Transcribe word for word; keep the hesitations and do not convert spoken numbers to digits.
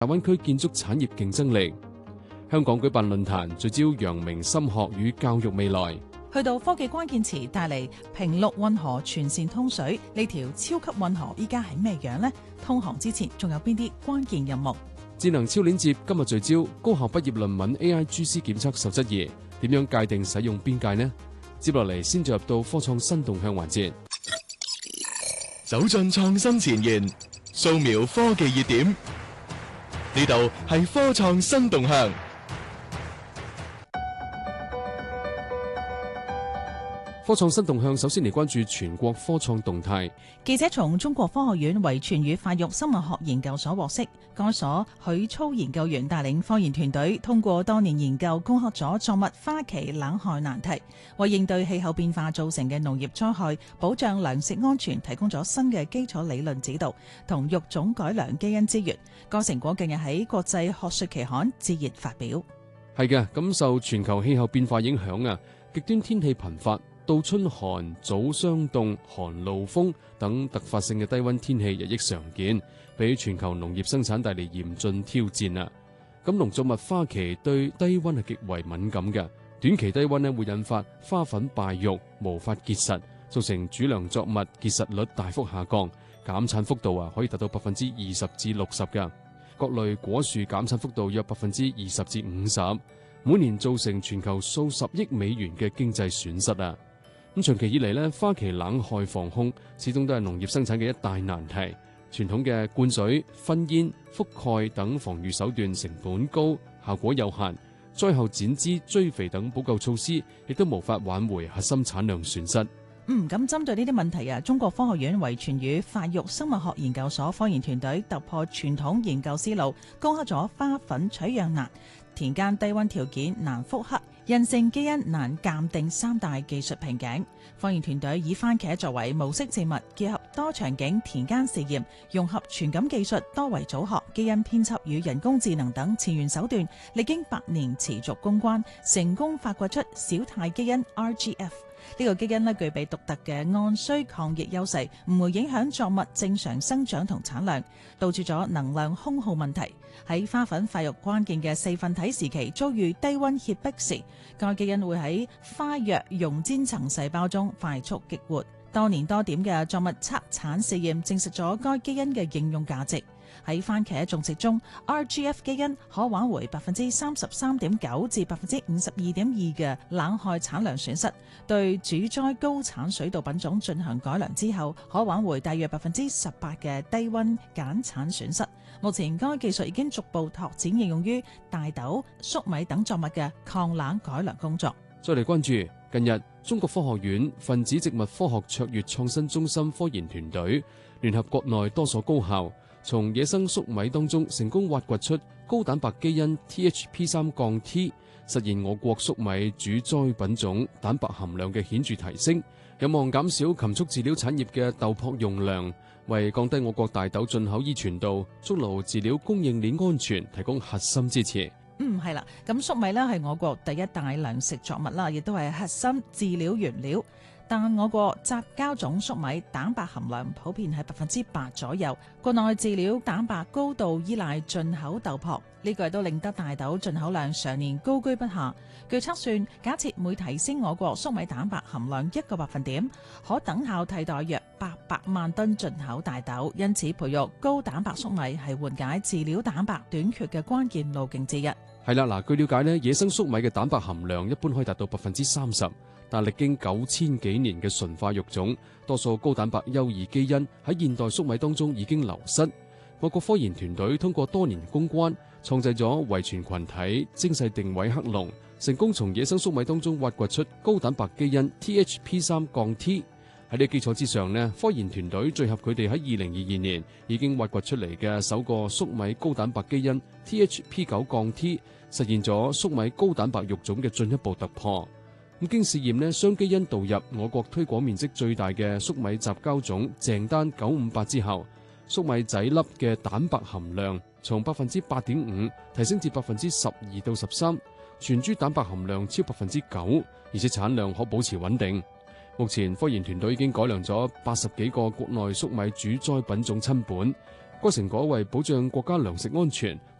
大灣區建築產業競爭力。香港舉辦論壇，聚焦陽明深學與教育未來。 去到科技關鍵詞帶嚟平陸運河全線通水，呢條超級運河依家係咩樣呢？通航之前仲有邊啲關鍵任務？ 智能超鏈接今日聚焦高校畢業論文 A I G C 檢測受質疑，點樣界定使用邊界呢？接落嚟先進入到科創新動向環節， 走進創新前沿，掃描科技熱點，呢度係科創新動向。 科創新動向首先嚟關注全國科創動態。 記者從中國科學院遺傳與發育生物學研究所獲悉，該所許操研究員帶領科研團隊，通過多年研究，攻克咗作物花期冷害難題，為應對氣候變化造成嘅農業災害、保障糧食安全提供咗新嘅基礎理論指導同育種改良基因資源。個成果近日喺國際學術期刊《自然》發表。 係嘅，咁受全球氣候變化影響啊，極端天氣頻發。到春寒、早霜凍、寒露風等突發性嘅低溫天氣日益常見，俾全球農業生產帶嚟嚴峻挑戰啊！咁農作物花期對低溫係極為敏感嘅，短期低溫咧會引發花粉敗育，無法結實，造成主糧作物結實率大幅下降，減產幅度啊可以達到百分之二十至六十嘅。各類果樹減產幅度約百分之二十至五十，每年造成全球數十億美元嘅經濟損失啊！咁長期以嚟咧，花期冷害防控始終都係農業生產嘅一大難題。傳統嘅灌水、熏煙、覆蓋等防禦手段成本高，效果有限。災後剪枝、追肥等補救措施亦都無法挽回核心產量損失。 嗯，咁針對呢啲問題啊，中國科學院遺傳與發育生物學研究所科研團隊突破傳統研究思路，攻克咗花粉取樣難、田間低溫條件難複刻、韌性基因難鑑定三大技術瓶頸。科研團隊以番茄作為模式植物，結合多場景田間試驗，融合傳感技術、多維組學、基因編輯與人工智能等前沿手段，歷經百年持續攻關，成功發掘出小態基因 R G F。呢個基因咧具備獨特嘅按需抗逆優勢，唔會影響作物正常生長同產量，杜絕咗能量空耗問題。喺花粉發育關鍵嘅四分體時期遭遇低溫脅迫時，該基因會喺花藥溶煎層細胞中快速激活。多年多點嘅作物測產試驗證實咗該基因嘅應用價值。喺番茄種植中 ，R G F 基因可挽回百分之三十三點九至百分之五十二點二嘅冷害產量損失。對主栽高產水稻品種進行改良之後，可挽回大約百分之十八嘅低溫減產損失。目前該技術已經逐步拓展應用於大豆、粟米等作物嘅抗冷改良工作。 再嚟關注近日，中國科學院分子植物科學卓越創新中心科研團隊聯合國內多所高校，從野生粟米當中成功挖掘出高蛋白基因 T H P 三 T， 實現我國粟米主栽品種蛋白含量嘅顯著提升，有望減少禽畜飼料產業嘅豆粕用量，為降低我國大豆進口依存度，築牢飼料供應鏈安全提供核心支持。 嗯，係啦，咁粟米呢係我國第一大糧食作物啦，亦都係核心飼料原料。但我國雜交種粟米蛋白含量普遍係百分之八左右，國內飼料蛋白高度依賴進口豆粕，呢個亦都令得大豆進口量常年高居不下。據測算，假設每提升我國粟米蛋白含量一個百分點，可等效替代約八百萬噸進口大豆，因此培育高蛋白粟米係緩解飼料蛋白短缺嘅關鍵路徑之一。 係啦，嗱，據了解呢，野生粟米嘅蛋白含量一般可以達到百分之三十，但歷經九千幾年嘅純化育種，多數高蛋白優異基因喺現代粟米當中已經流失。我國科研團隊通過多年攻關，創製咗遺傳群體精細定位克隆，成功從野生粟米當中挖掘出高蛋白基因 T H P 三 T。喺呢個基礎之上呢，科研團隊聚合佢哋喺二零二二年已經挖掘出嚟嘅首個粟米高蛋白基因 T H P 九 T， 實現咗粟米高蛋白育種嘅進一步突破。咁經試驗呢，雙基因導入我國推廣面積最大嘅粟米雜交種鄭丹九五八之後，粟米仔粒嘅蛋白含量從百分之八點五提升至百分之十二到十三，全株蛋白含量超百分之九，而且產量可保持穩定。目前科研團隊已經改良咗八十幾個國內粟米主栽品種親本， 該成果為保障國家糧食安全